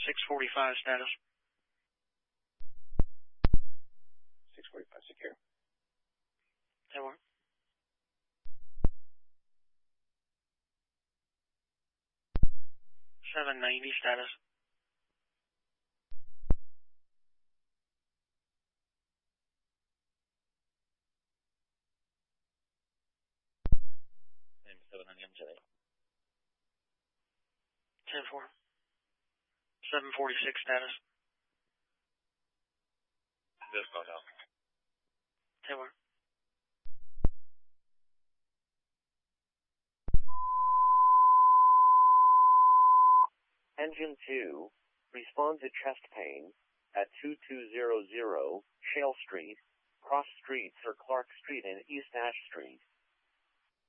645 status. 645 secure. 10-4. 790 status. And 790. 10-4. 746 status. This phone now. 10-4. Engine 2, respond to chest pain at 2200 Shale Street, Cross Streets or Clark Street and East Ash Street.